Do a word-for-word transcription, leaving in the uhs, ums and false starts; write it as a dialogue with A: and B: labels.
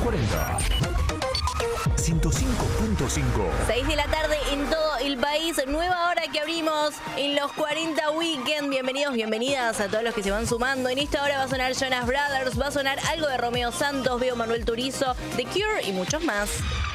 A: cuarenta. ciento cinco punto cinco.
B: seis de la tarde en todo el país. Nueva hora que abrimos en los cuarenta Weekend. Bienvenidos, bienvenidas a todos los que se van sumando. En esta hora va a sonar Jonas Brothers, va a sonar algo de Romeo Santos, veo Manuel Turizo, The Cure y muchos más.